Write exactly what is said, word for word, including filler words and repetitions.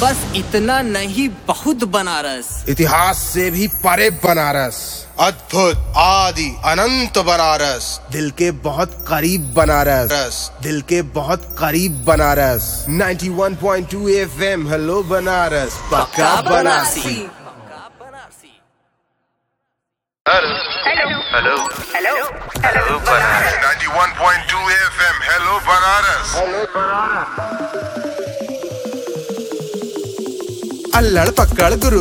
बस इतना नहीं, बहुत बनारस। इतिहास से भी परे बनारस, अद्भुत आदि अनंत बनारस, दिल के बहुत करीब बनारस, दिल के बहुत करीब बनारस। इक्यानवे पॉइंट दो एफ एम हेलो बनारस, पक्का Banarasi. Hello hello hello hello hello Banaras. इक्यानवे पॉइंट दो एफ एम हेलो बनारस। अल्लड़ पक्कड़ गुरु